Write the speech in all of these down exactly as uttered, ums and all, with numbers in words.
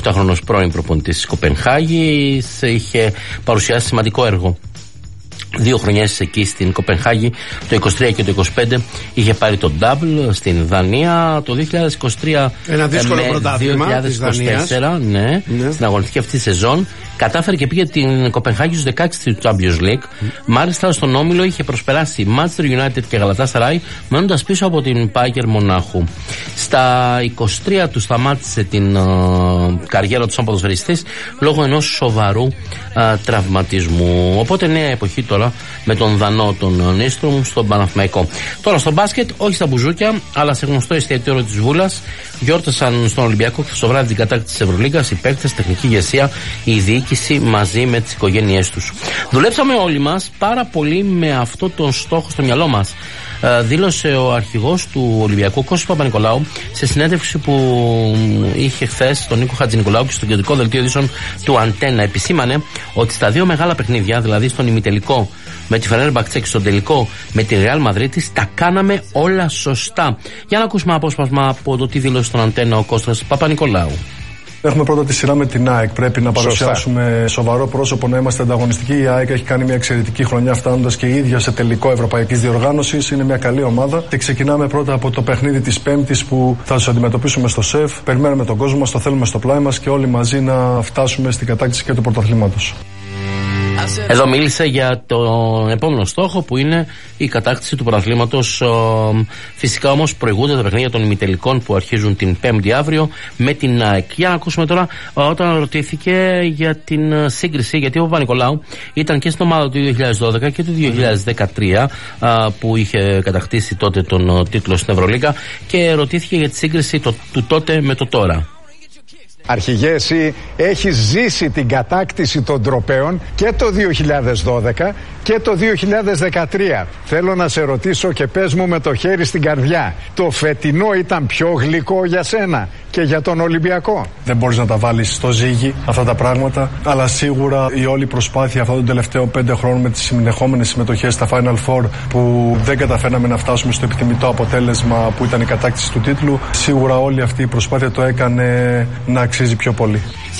δεκαεπτάχρονος πρώην προπονητής της Κοπενχάγης, είχε παρουσιάσει σημαντικό έργο. Δύο χρονιές εκεί στην Κοπενχάγη, το είκοσι τρία και το είκοσι πέντε, είχε πάρει το double στην Δανία. Το δύο χιλιάδες είκοσι τρία ένα δύσκολο με πρωτάθλημα δύο χιλιάδες είκοσι τέσσερα, ναι, ναι, στην αγωνιστική αυτή σεζόν κατάφερε και πήγε την Κοπενχάγη στους δεκαέξι του Champions League. Mm. Μάλιστα στον όμιλο είχε προσπεράσει Manchester United και Galatasaray, μένοντας πίσω από την Bayern Μονάχου. Στα είκοσι τρία του σταμάτησε την uh, καριέρα του σαν ποδοσφαιριστής λόγω ενός σοβαρού uh, τραυματισμού. Οπότε νέα εποχή τώρα με τον Δανό τον Νίστρουμ στον Παναθηναϊκό. Τώρα στο μπάσκετ, όχι στα μπουζούκια, αλλά σε γνωστό εστιατόριο της Βούλας, γιόρτασαν στον Ολυμπιακό χθες το βράδυ την κατάκτηση της Ευρωλίγκας οι παίκτες, τεχνική ηγεσία, η διοίκηση μαζί με τις οικογένειές τους. Δουλέψαμε όλοι μας πάρα πολύ με αυτό τον στόχο στο μυαλό μας. Uh, δήλωσε ο αρχηγός του Ολυμπιακού, Κώστας Παπα-Νικολάου, σε συνέντευξη που είχε χθες στον Νίκο Χατζηνικολάου και στο κεντρικό δελτίο ειδήσεων του Αντένα. Επισήμανε ότι στα δύο μεγάλα παιχνίδια, δηλαδή στον ημιτελικό με τη Φενέρμπαχτσε και στον τελικό με τη Ρεάλ Μαδρίτης, τα κάναμε όλα σωστά. Για να ακούσουμε απόσπασμα από το τι δήλωσε στον Αντένα ο Κώστας Παπα-Νικολάου. Έχουμε πρώτα τη σειρά με την ΑΕΚ. Πρέπει να παρουσιάσουμε Σωστά. σοβαρό πρόσωπο, να είμαστε ανταγωνιστικοί. Η ΑΕΚ έχει κάνει μια εξαιρετική χρονιά, φτάνοντας και η ίδια σε τελικό ευρωπαϊκής διοργάνωσης. Είναι μια καλή ομάδα. Και ξεκινάμε πρώτα από το παιχνίδι της Πέμπτης που θα τους αντιμετωπίσουμε στο ΣΕΦ. Περιμένουμε τον κόσμο μας, το θέλουμε στο πλάι μας και όλοι μαζί να φτάσουμε στην κατάκτηση και του πρωταθλήματος. Εδώ μίλησε για τον επόμενο στόχο που είναι η κατάκτηση του πρωταθλήματος. Φυσικά όμως προηγούνται τα παιχνίδια των ημιτελικών που αρχίζουν την Πέμπτη αύριο με την ΑΕΚ. Για να ακούσουμε τώρα όταν ρωτήθηκε για την σύγκριση, γιατί ο Παπα-Νικολάου ήταν και στην ομάδα του δύο χιλιάδες δώδεκα και του δύο χιλιάδες δεκατρία που είχε κατακτήσει τότε τον τίτλο στην Ευρωλίγκα, και ρωτήθηκε για τη σύγκριση το, του τότε με το τώρα. Αρχηγέ, εσύ έχεις ζήσει την κατάκτηση των τροπαίων και το δύο χιλιάδες δώδεκα και το δύο χιλιάδες δεκατρία. Θέλω να σε ρωτήσω και πες μου με το χέρι στην καρδιά, το φετινό ήταν πιο γλυκό για σένα και για τον Ολυμπιακό? Δεν μπορείς να τα βάλεις στο ζύγι αυτά τα πράγματα, αλλά σίγουρα η όλη προσπάθεια αυτών των τελευταίων πέντε χρόνων με τις συνεχόμενες συμμετοχές στα Final Four που δεν καταφέρναμε να φτάσουμε στο επιθυμητό αποτέλεσμα που ήταν η κατάκτηση του τίτλου, σίγουρα όλη αυτή η προσπάθεια το έκανε να αξίζει πιο πολύ.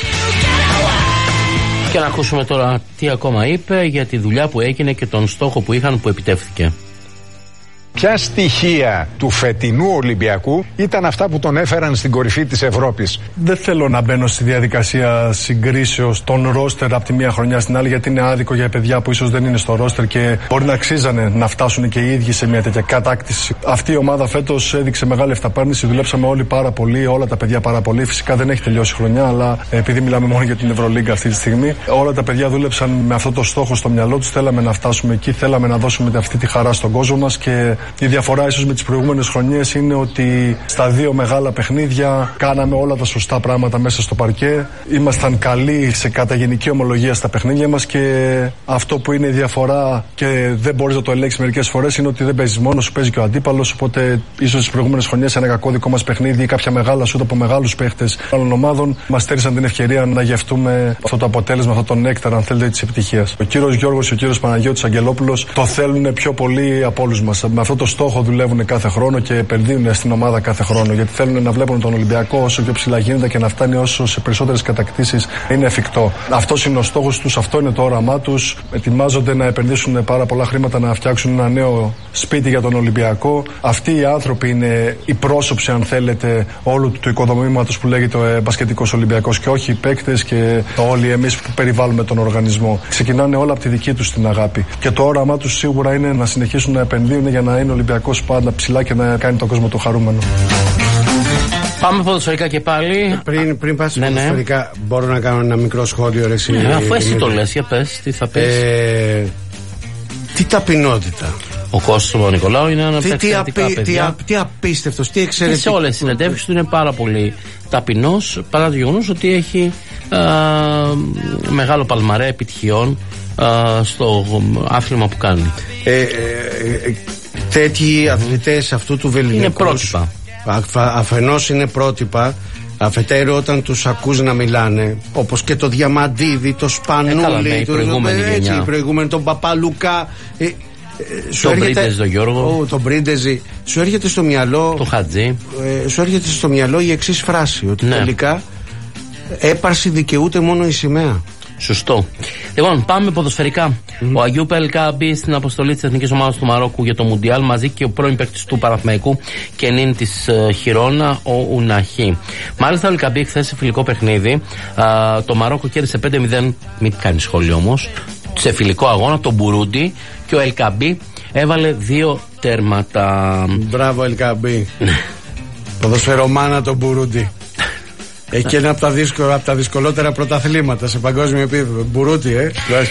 Και να ακούσουμε τώρα τι ακόμα είπε για τη δουλειά που έγινε και τον στόχο που είχαν που επιτεύχθηκε. Ποια στοιχεία του φετινού Ολυμπιακού ήταν αυτά που τον έφεραν στην κορυφή της Ευρώπης? Δεν θέλω να μπαίνω στη διαδικασία συγκρίσεως των ρόστερ από τη μία χρονιά στην άλλη, γιατί είναι άδικο για παιδιά που ίσως δεν είναι στο ρόστερ και μπορεί να αξίζανε να φτάσουν και οι ίδιοι σε μια τέτοια κατάκτηση. Αυτή η ομάδα φέτος έδειξε μεγάλη αυταπάρνηση. Δουλέψαμε όλοι πάρα πολύ, όλα τα παιδιά πάρα πολύ. Φυσικά δεν έχει τελειώσει η χρονιά, αλλά επειδή μιλάμε μόνο για την Ευρωλίγκα αυτή τη στιγμή, όλα τα παιδιά δούλεψαν με αυτό το στόχο στο μυαλό τους. Θέλαμε να φτάσουμε εκεί, θέλαμε να δώσουμε αυτή τη χαρά στον κόσμο μας. Και η διαφορά ίσως με τις προηγούμενες χρονιές είναι ότι στα δύο μεγάλα παιχνίδια κάναμε όλα τα σωστά πράγματα μέσα στο παρκέ. Ήμασταν καλοί σε καταγενική ομολογία στα παιχνίδια μας, και αυτό που είναι η διαφορά και δεν μπορείς να το ελέγξεις μερικές φορές είναι ότι δεν παίζεις μόνος σου, παίζει και ο αντίπαλος. Οπότε ίσως τις προηγούμενες χρονιές ένα κακό δικό μας παιχνίδι ή κάποια μεγάλα σούτ από μεγάλους παίχτες άλλων ομάδων μας στέρισαν την ευκαιρία να γευτούμε αυτό το αποτέλεσμα, αυτό το νέκταρα, αν θέλετε, της επιτυχίας. Ο κύριος Γιώργος και ο κύριος Παναγιώτης Αγγελόπουλος το θέλουν πιο πολύ από όλους μας. Με αυτό το στόχο δουλεύουν κάθε χρόνο και επενδύουν στην ομάδα κάθε χρόνο, γιατί θέλουν να βλέπουν τον Ολυμπιακό όσο πιο ψηλά γίνεται και να φτάνει όσο σε περισσότερες κατακτήσεις είναι εφικτό. Αυτός είναι ο στόχος τους, αυτό είναι το όραμά τους. Ετοιμάζονται να επενδύσουν πάρα πολλά χρήματα να φτιάξουν ένα νέο σπίτι για τον Ολυμπιακό. Αυτοί οι άνθρωποι είναι η πρόσωψη, αν θέλετε, όλου του οικοδομήματος που λέγεται ο μπασκετικός Ολυμπιακός, και όχι οι παίκτες και όλοι εμείς που περιβάλλουμε τον οργανισμό. Ξεκινάνε όλα από τη δική τους την αγάπη. Και το όραμά τους σίγουρα είναι να συνεχίσουν να επενδύουν για να είναι ο Ολυμπιακός πάντα ψηλά και να κάνει τον κόσμο του χαρούμενο. Πάμε ποδοσφαιρικά και πάλι. Πριν, πριν πας ναι, ποδοσφαιρικά, ναι. Μπορώ να κάνω ένα μικρό σχόλιο, ρε, ναι, αφού εσύ το λες, για πες, τι θα πεις. Ε, τι ταπεινότητα. Ο Κώστας ο Νικολάου είναι ένα από τα εξαιρετικά παιδιά. Τι, α, τι απίστευτος, τι εξαιρετικός. Και σε όλες τις συνεντεύξεις του είναι πάρα πολύ ταπεινός, παρά το γεγονός ότι έχει α, μεγάλο παλμαρέ επιτυχιών α, στο άθλημα που κάνει. Ε, ε, ε, τέτοιοι αθλητές αυτού του βεληνικού είναι πρότυπα. Αφενός είναι πρότυπα, αφετέρου όταν τους ακούς να μιλάνε, όπως και το Διαμαντίδη, το Σπανούλη, ε, το, προηγούμενη το, έτσι, προηγούμενη, τον Παπαλουκά, ε, τον Μπρίντεζι, τον Γιώργο, oh, τον Μπρίντεζι, σου έρχεται στο μυαλό, το Χατζή, ε, σου έρχεται στο μυαλό η εξής φράση, ότι ναι. τελικά Έπαρση δικαιούται μόνο η σημαία. Σωστό. Λοιπόν, πάμε ποδοσφαιρικά. Mm. Ο Αγιούπ Ελκαμπή στην αποστολή της Εθνικής Ομάδας του Μαρόκου για το Μουντιάλ, μαζί και ο πρώην παίκτης του Παναθηναϊκού και νυν της uh, Χιρόνα, ο Ουναχή. Μάλιστα, ο Ελκαμπή χθες σε φιλικό παιχνίδι, uh, το Μαρόκο κέρδισε πέντε μηδέν. Μην κάνει σχόλιο όμως. Σε φιλικό αγώνα, τον Μπουρούντι, και ο Ελκαμπή έβαλε δύο τέρματα. Μπράβο, Ελκαμπή. Ποδοσφαιρομάνα τον Μπουρούντι. Έχει ένα από τα, δύσκολα, από τα δυσκολότερα πρωταθλήματα σε παγκόσμιο επίπεδο. Μπουρούτι, ε.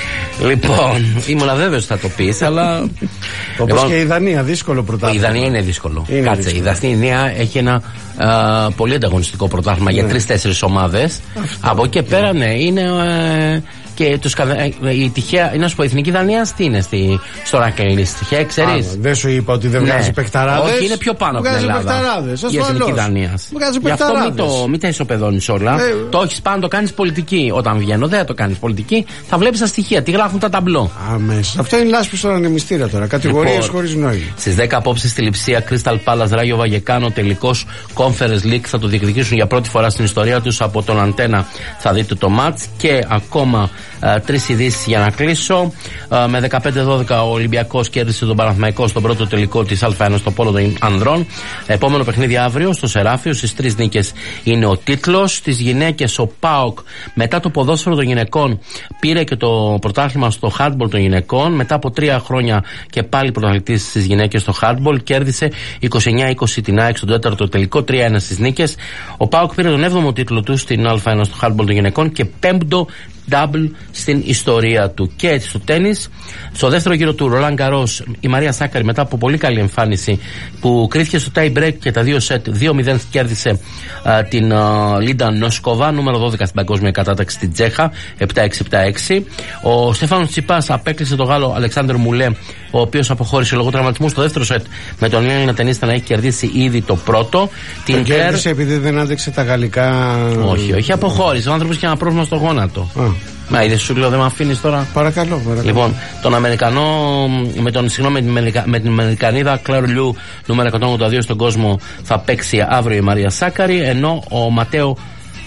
Λοιπόν, ήμουν βέβαιος ότι θα το πεις, αλλά. Όπως λοιπόν, και η Δανία, δύσκολο πρωτάθλημα. Η Δανία είναι δύσκολο. Είναι Κάτσε, δύσκολο. Η Δανία έχει ένα α, πολύ ανταγωνιστικό πρωτάθλημα, ναι, για τρεις-τέσσερις ομάδες. Από εκεί και πέρα, ναι, είναι. Ε, και τους, η τυχαία, να σου πω, η Εθνική Δανία τι είναι στη, στο ranking list, τυχαία, ξέρεις. Δεν σου είπα ότι δεν βγάζει, ναι, παικταράδες. Όχι, είναι πιο πάνω από την Ελλάδα. Η Εθνική Δανία. Γι' αυτό μην, το, μην τα ισοπεδώνεις όλα. Ε, το έχεις πάνω, το κάνεις πολιτική. Όταν βγαίνω, δεν το κάνεις πολιτική. Θα βλέπεις τα στοιχεία, τι γράφουν τα ταμπλό. Αμέσως. Αυτό είναι λάσπη στον ανεμιστήρα τώρα. Κατηγορίες λοιπόν, χωρίς νόημα. Στις δέκα απόψε στη Λειψία, Crystal Palace Ράγιο Βαγεκάνο, τελικός Conference League, θα το διεκδικήσουν για πρώτη φορά στην ιστορία τους από τον Αντένα. Θα δείτε το match και ακόμα. Uh, τρεις ειδήσεις για να κλείσω. Uh, με δεκαπέντε δώδεκα ο Ολυμπιακός κέρδισε τον Παναθηναϊκό στον πρώτο τελικό της Α1 στο πόλο των ανδρών. Επόμενο παιχνίδι αύριο στο Σεράφιο. Στις τρεις νίκες είναι ο τίτλος. Στις γυναίκες ο ΠΑΟΚ, μετά το ποδόσφαιρο των γυναικών, πήρε και το πρωτάθλημα στο handball των γυναικών. Μετά από τρία χρόνια και πάλι πρωταθλητής στις γυναίκες στο handball. Κέρδισε είκοσι εννιά είκοσι την ΑΕΚ στον τέταρτο τελικό, τρία ένα στις νίκες. Ο ΠΑΟΚ πήρε τον έβδομο τίτλο του στην Α1 στο handball των γυναικών και πέμπτο double στην ιστορία του. Και έτσι στο τένις, στο δεύτερο γύρο του Ρολάν Γκαρός, η Μαρία Σάκαρη, μετά από πολύ καλή εμφάνιση που κρίθηκε στο tie break και τα δύο σετ, δύο μηδέν κέρδισε α, την α, Λίντα Νοσκοβά, νούμερο δώδεκα στην παγκόσμια κατάταξη στην Τσέχα, επτά έξι επτά έξι. Ο Στέφανος Τσιπάς απέκλεισε τον Γάλλο Αλεξάνδρ Μουλέ, ο οποίος αποχώρησε λόγω τραυματισμού στο δεύτερο σετ, με τον Έλληνα τενίστα να έχει κερδίσει ήδη το πρώτο. Την την κέρδισε επειδή δεν άντεξε τα γαλλικά. Όχι, όχι, αποχώρησε. Ο άνθρωπος είχε ένα πρόβλημα στο γόνατο. Α. Μα είδες, σου λέω, δεν με αφήνεις τώρα. Παρακαλώ, παρακαλώ. Λοιπόν, τον Αμερικανό, με τον συγγνώμη, με την Αμερικανίδα Κλέρ Λιού, νούμερο εκατόν ογδόντα δύο στον κόσμο, θα παίξει αύριο η Μαρία Σάκαρη, ενώ ο Ματέο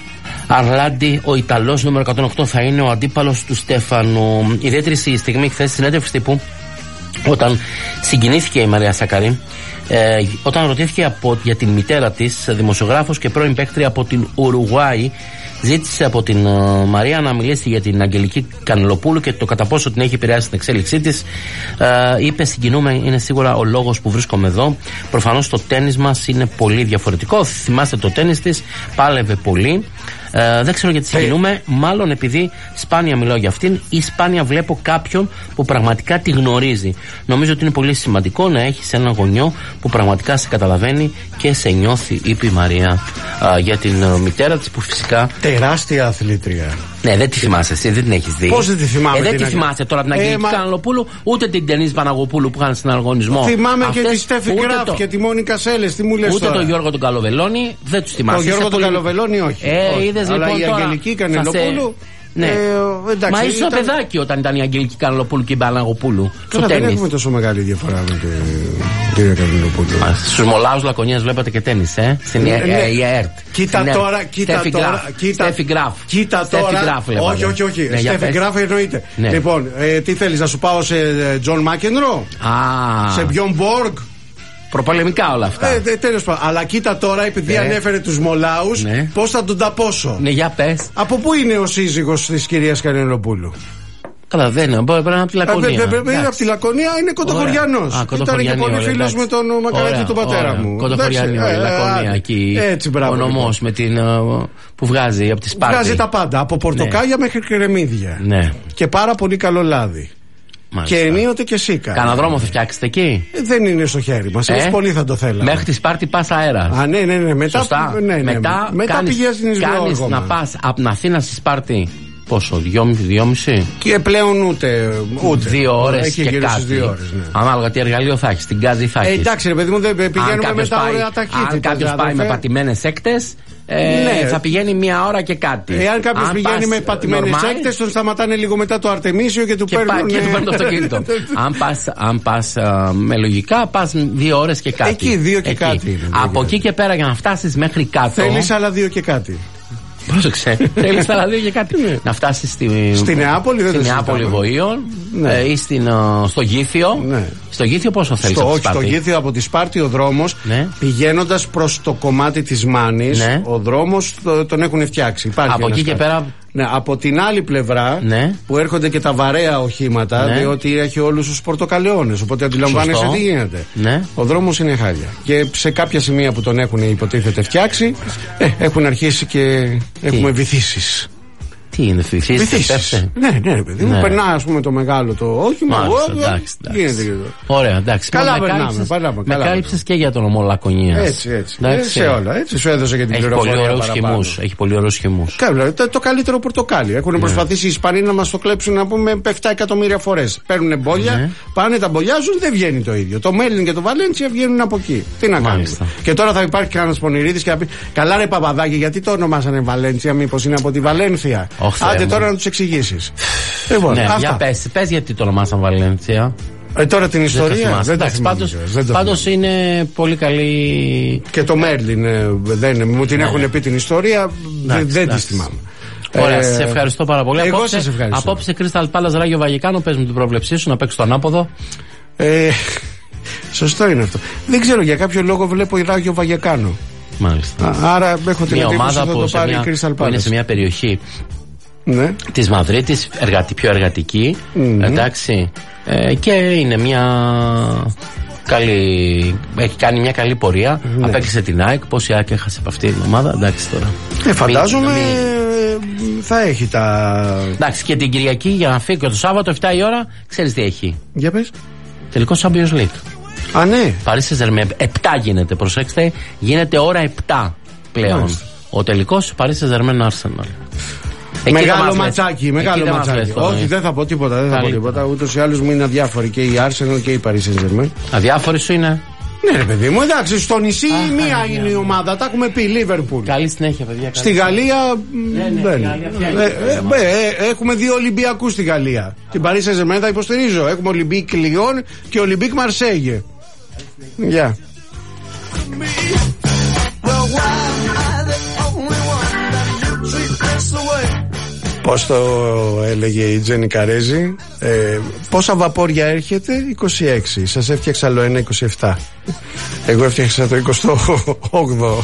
Αρλάντι, ο Ιταλός, νούμερο εκατόν οκτώ, θα είναι ο αντίπαλος του Στέφανου. Ιδιαίτερη στιγμή χθες, συνέντευξη τύπου, όταν συγκινήθηκε η Μαρία Σάκαρη, ε, όταν ρωτήθηκε από, για την μητέρα της, δημοσιογράφος και πρώην παίκτρια από την Ουρουγουάη, ζήτησε από την uh, Μαρία να μιλήσει για την Αγγελική Κανελοπούλου και το κατά πόσο την έχει επηρεάσει την εξέλιξή της. Uh, είπε, συγκινούμε, είναι σίγουρα ο λόγος που βρίσκομαι εδώ. Προφανώς το τένις μας είναι πολύ διαφορετικό. Θυμάστε το τένις της, πάλευε πολύ. Uh, δεν ξέρω γιατί συγκινούμε, μάλλον επειδή σπάνια μιλάω για αυτήν ή σπάνια βλέπω κάποιον που πραγματικά τη γνωρίζει. Νομίζω ότι είναι πολύ σημαντικό να έχεις έναν γονιό που πραγματικά σε καταλαβαίνει και σε νιώθει, είπε η Μαρία uh, για την uh, μητέρα της, που φυσικά. Τεράστια αθλήτρια. Ναι, δεν τη θυμάσαι εσύ, δεν την έχεις δει. Πώς δεν τη θυμάμαι. Ε, δεν τη αγ... θυμάσαι τώρα την Αγγελική ε, μα... Κανελοπούλου, ούτε την Τενής Παναγοπούλου που είχαν στην αγωνισμό. Θυμάμαι αυτές, και τη Στέφη Γκράφ το... και τη Μόνικα Σέλες, τι μου λες ούτε τώρα. τον Γιώργο τον Καλοβελόνη, δεν του θυμάσαι. Τον Γιώργο τον Καλοβελόνη, όχι. Ε, είδες, αλλά λοιπόν, η Αγγελική Κανελοπούλου. Ναι. Ε, εντάξει, μα ήσουν ήταν... παιδάκι όταν ήταν η Αγγελική Κανελοπούλου και η Παναγοπούλου. Καλά, δεν έχουμε τόσο μεγάλη διαφορά με την κυρία Κανελοπούλου. Στους Μολάους Λακωνίας βλέπετε και τένις, ε? Στην ναι, ΕΕΡΤ. Κοίτα τώρα, κοίτα τώρα. Στέφι Γκράφ. Κοίτα τώρα. Όχι, όχι, όχι. Στέφι Γκράφ εννοείται. Λοιπόν, τι θέλεις, να σου πάω σε Τζον Μάκενρο, σε Μπιον Μπόργκ. Προπολεμικά όλα αυτά. Ε, τέλος πάντων. Αλλά κοίτα τώρα, επειδή ε. ανέφερε τους Μολάους, ναι. πώς θα τον ταπώσω. Ναι, για πες. Από πού είναι ο σύζυγος της κυρίας Κανελοπούλου? Καλά, δεν είναι. Μπορεί να είναι από τη Λακωνία. Ε, είναι από τη Λακωνία, είναι Κοντοχωριανός. Ήταν και πολύ φίλος με τον Μακαράκη, τον πατέρα μου. Κοντοχωριανή, η Λακωνία εκεί. Ο νομός με την. Που βγάζει από τη Σπάρτη. Βγάζει τα πάντα. Από πορτοκάλια μέχρι κρεμμύδια. Ναι. Και πάρα πολύ καλό λάδι. Μάλιστα. Και ενίοτε και σίκα. Κάνα δρόμο θα φτιάξετε εκεί? Ε, δεν είναι στο χέρι μας. Ε? Πολύ θα το θέλαμε. Μέχρι τη Σπάρτη πας αέρα. Α, ναι, ναι, ναι. Μετά, σωστά. Ναι, ναι. Μετά, μετά πηγαίνεις στην κάνεις να πας από την Αθήνα στη Σπάρτη. Πόσο, δυόμιση, δυόμιση. Και πλέον ούτε. ούτε. Δύο ώρες και κάτι. Δύο ώρες, ναι. Ανάλογα τι εργαλείο θα έχεις. Την γκάζι θα έχεις. Ε, εντάξει, ρε παιδί μου, δεν πηγαίνουμε με τα ωραία ταχύτητα. Αν κάποιος πάει με πατημένες έκτες, ε, ναι. θα πηγαίνει μία ώρα και κάτι. Εάν κάποιος πηγαίνει με πατημένες έκτες, τον σταματάνε λίγο μετά το Αρτεμίσιο και του και παίρνουν. Πά, και του παίρνουν το αυτοκίνητο. αν πας, αν πας uh, με λογικά, πας δύο ώρες και κάτι. Εκεί, δύο και εκεί. κάτι. Είναι, από εκεί και πέρα για να φτάσεις μέχρι κάτω. Θέλεις άλλα δύο και κάτι. Πρόσεξε. Θέλει τα δύο για κάτι. Να φτάσει στη, στη Νεάπολη, δεν στη Νεάπολη Βοήων, ναι. ε, ή στην, στο Γήθιο. Ναι. Στο Γήθιο πόσο θέλει? Στο, όχι, στο Γήθιο από τη Σπάρτη ο δρόμος, ναι. πηγαίνοντας προς το κομμάτι της Μάνης, ναι. ο δρόμος το, τον έχουν φτιάξει. Υπάρχει από εκεί και πέρα. Ναι, από την άλλη πλευρά, ναι. που έρχονται και τα βαρέα οχήματα, ναι. διότι έχει όλους τους πορτοκαλαιώνες. Οπότε αντιλαμβάνεσαι τι γίνεται. Ναι. Ο δρόμος είναι χάλια. Και σε κάποια σημεία που τον έχουν υποτίθεται φτιάξει, ε, έχουν αρχίσει και τι? Έχουμε βυθίσεις. Τι είναι, βυθίσεις? Ναι, ναι, παιδί μου. Ναι. Περνά, ας πούμε, το μεγάλο το όχημα. Ωραία, εντάξει. Καλά περνάμε. Με κάλυψες και για τον ομό Λακωνίας. Έτσι, έτσι. Σε όλα. Έτσι σου έδωσε και την πληροφορία. Έχει πολύ ωραίους χυμούς. Το καλύτερο πορτοκάλι. Έχουν προσπαθήσει οι Ισπανοί να μας το κλέψουν, να πούμε, επτά εκατομμύρια φορές. Παίρνουν μπόλια, πάνε τα μπολιάζουν, δεν βγαίνει το ίδιο. Το Μέρλιν και το Βαλένσια βγαίνουν από εκεί. Τι να κάνουμε. Και τώρα θα υπάρχει κανένα πονηρίδης και θα πει: καλά, ρε Παπαδάκη, γιατί το ονομάσανε Βαλένσια, μήπως είναι από τη Βαλένθια? Άντε τώρα να τους εξηγήσεις. Λοιπόν, ναι, για πες, πες γιατί το ονομάσαν Βαλένθια. Ε, τώρα την ιστορία δεν, δεν τα θυμάμαι. Πάντως είναι πολύ καλή. Και το Μέρλιν δεν μου την ναι. έχουν πει την ιστορία, εντάξει, δεν τη θυμάμαι. Ωραία, ε, σε ευχαριστώ πάρα πολύ. Εγώ απόψε, σας ευχαριστώ. Απόψε Crystal Palace Ράγιο Βαγεκάνο, πες μου την πρόβλεψή σου να παίξεις το ανάποδο. Ε, σωστό είναι αυτό. Δεν ξέρω για κάποιο λόγο βλέπω η Ράγιο Βαγεκάνο. Μάλιστα. Α, άρα έχω την ομάδα που, που, το πάρει μια, Crystal Palace. που είναι σε μια περιοχή ναι. της Μαδρίτης, εργατη, πιο εργατική, mm-hmm. εντάξει, ε, και είναι μια καλή, έχει κάνει μια καλή πορεία, ναι. απέκλεισε την ΑΕΚ, πώς η ΑΕΚ έχασε από αυτή την ομάδα, εντάξει τώρα. Ε, φαντάζομαι μη, μη... θα έχει τα... Εντάξει, και την Κυριακή για να φύγει και το Σάββατο εφτά η ώρα, ξέρεις τι έχει? Για πες. Τελικό Champions League. Α, ναι. Παρίσι Σεν-Ζερμέν, επτά γίνεται, προσέξτε, γίνεται ώρα επτά πλέον. Μάλιστα. Ο τελικός Παρίσι Σεν-Ζερμέν Arsenal. Μεγάλο ματσάκι, μεγάλο ματσάκι. Όχι, δεν θα πω τίποτα, δεν θα πω τίποτα. Ούτως ή άλλως μου είναι αδιάφοροι και η Arsenal και η Paris Saint-Germain. Αδιάφοροι σου είναι? Ναι, ρε παιδί μου, εντάξει, στο νησί ah, μία yeah, είναι yeah. η ομάδα, τα έχουμε πει, Liverpool. Καλή συνέχεια, παιδιά. Στη Γαλλία δεν. Έχουμε δύο Ολυμπιακούς στη Γαλλία. Την Paris Saint-Germain θα υποστηρίζω. Έχουμε Olympique Lyon και Olympique Marseille. Γεια. Πώς το έλεγε η Τζένι Καρέζη, ε, πόσα βαπόρια έρχεται? είκοσι έξι. Σας έφτιαξα άλλο ένα είκοσι επτά. Εγώ έφτιαξα το είκοσι οκτώ.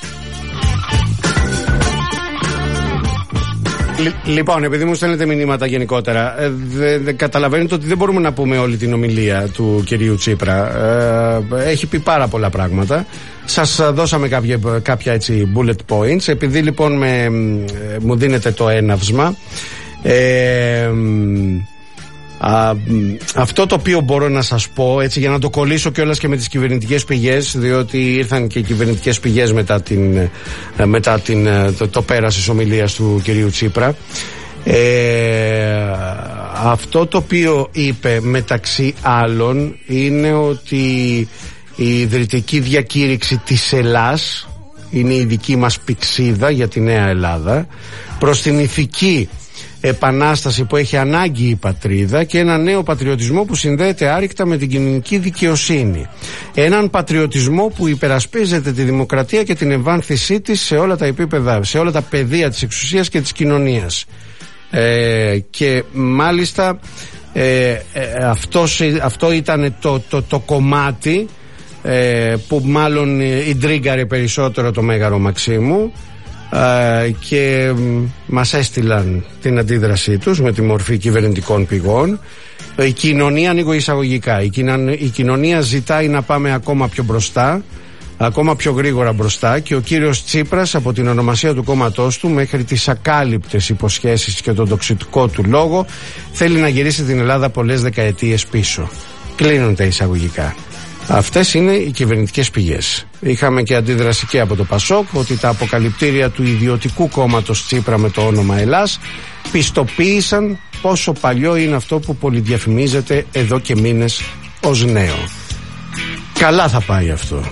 Λοιπόν, επειδή μου στέλνετε μηνύματα γενικότερα, ε, δε, δε, καταλαβαίνετε ότι δεν μπορούμε να πούμε όλη την ομιλία του κυρίου Τσίπρα. Ε, έχει πει πάρα πολλά πράγματα. Σας δώσαμε κάποια, κάποια έτσι bullet points. Επειδή λοιπόν με, μου δίνετε το έναυσμα, ε, α, αυτό το οποίο μπορώ να σας πω, έτσι, για να το κολλήσω κιόλας και με τις κυβερνητικές πηγές, διότι ήρθαν και οι κυβερνητικές πηγές μετά, την, μετά την, το, το πέρας της ομιλίας του κυρίου Τσίπρα. Ε, αυτό το οποίο είπε μεταξύ άλλων είναι ότι η ιδρυτική διακήρυξη της Ελλάς είναι η δική μας πηξίδα για τη νέα Ελλάδα, προς την ηθική επανάσταση που έχει ανάγκη η πατρίδα και ένα νέο πατριωτισμό που συνδέεται άρρηκτα με την κοινωνική δικαιοσύνη. Έναν πατριωτισμό που υπερασπίζεται τη δημοκρατία και την ευάνθησή της σε όλα τα επίπεδα, σε όλα τα πεδία της εξουσίας και της κοινωνίας. Ε, και μάλιστα ε, ε, αυτός, αυτό ήταν το, το, το κομμάτι ε, που μάλλον ιντρίγκαρε περισσότερο το Μέγαρο Μαξίμου. Uh, και um, μας έστειλαν την αντίδρασή τους με τη μορφή κυβερνητικών πηγών. Η κοινωνία, ανοίγω εισαγωγικά, η, κοινων, η κοινωνία ζητάει να πάμε ακόμα πιο μπροστά, ακόμα πιο γρήγορα μπροστά, και ο κύριος Τσίπρας από την ονομασία του κόμματός του μέχρι τις ακάλυπτες υποσχέσεις και τον τοξικό του λόγο θέλει να γυρίσει την Ελλάδα πολλές δεκαετίες πίσω. Κλείνουν τα εισαγωγικά. Αυτές είναι οι κυβερνητικές πηγές. Είχαμε και αντίδραση και από το Πασόκ ότι τα αποκαλυπτήρια του ιδιωτικού κόμματος Τσίπρα με το όνομα Ελλάς πιστοποίησαν πόσο παλιό είναι αυτό που πολυδιαφημίζεται εδώ και μήνες ως νέο. Καλά θα πάει αυτό.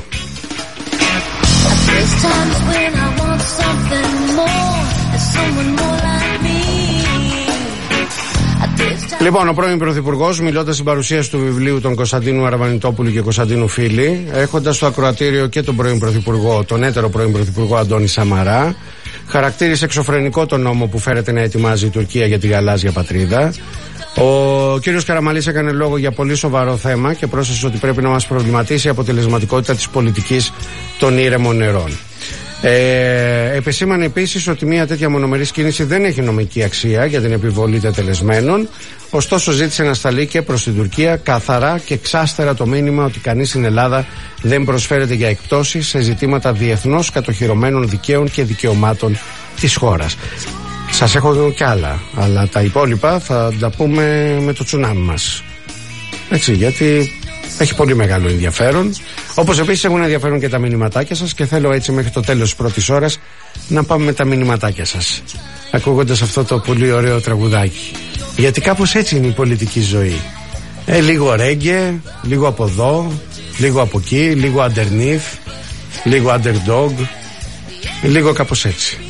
Λοιπόν, ο πρώην Πρωθυπουργός, μιλώντας στην παρουσίαση του βιβλίου των Κωνσταντίνου Αραβανιτόπουλου και Κωνσταντίνου Φίλη, έχοντας στο ακροατήριο και τον πρώην Πρωθυπουργό, τον έτερο πρώην Πρωθυπουργό Αντώνη Σαμαρά, Χαρακτήρισε εξωφρενικό τον νόμο που φέρεται να ετοιμάζει η Τουρκία για τη γαλάζια πατρίδα. Ο κύριος Καραμανλής έκανε λόγο για πολύ σοβαρό θέμα και πρόσθεσε ότι πρέπει να μας προβληματίσει η αποτελεσματικότητα της πολιτικής των ήρεμων νερών. Ε, επεσήμανε επίσης ότι μια τέτοια μονομερής κίνηση δεν έχει νομική αξία για την επιβολή τετελεσμένων. Ωστόσο ζήτησε να σταλεί και προς την Τουρκία καθαρά και εξάστερα το μήνυμα ότι κανείς στην Ελλάδα δεν προσφέρεται για εκπτώσεις σε ζητήματα διεθνώς κατοχυρωμένων δικαίων και δικαιωμάτων της χώρας. Σας έχω κι άλλα, αλλά τα υπόλοιπα θα τα πούμε με το τσουνάμι μας. Έτσι, γιατί έχει πολύ μεγάλο ενδιαφέρον. Όπως επίσης έχουν ενδιαφέρον και τα μηνυματάκια σας και θέλω έτσι μέχρι το τέλος της πρώτης ώρας να πάμε με τα μηνυματάκια σας, ακούγοντας αυτό το πολύ ωραίο τραγουδάκι. Γιατί κάπως έτσι είναι η πολιτική ζωή. Ε, λίγο ρέγγε, λίγο από εδώ, λίγο από εκεί, λίγο underneath, λίγο underdog, λίγο κάπως έτσι.